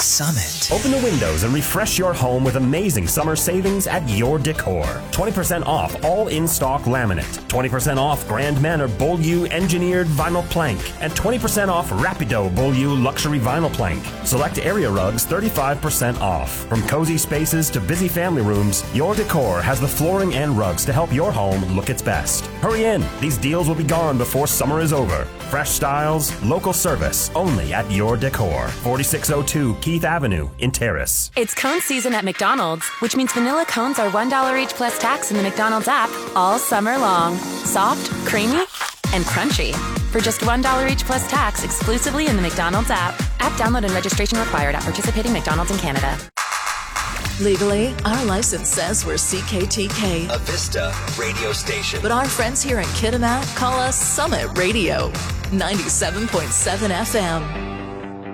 Summit. Open the windows and refresh your home with amazing summer savings at Your Decor. 20% off all in-stock laminate, 20% off Grand Manor Beaulieu engineered vinyl plank, and 20% off Rapido Beaulieu luxury vinyl plank. Select area rugs 35% off. From cozy spaces to busy family rooms, Your Decor has the flooring and rugs to help your home look its best. Hurry in. These deals will be gone before summer is over. Fresh styles, local service, only at Your Decor. 4602 Keith Avenue in Terrace. It's cone season at McDonald's, which means vanilla cones are $1 each plus tax in the McDonald's app all summer long. Soft, creamy, and crunchy. For just $1 each plus tax exclusively in the McDonald's app. App download and registration required at participating McDonald's in Canada. Legally, our license says we're CKTK, A Vista radio station. but our friends here in Kitimat call us Summit Radio, 97.7 FM.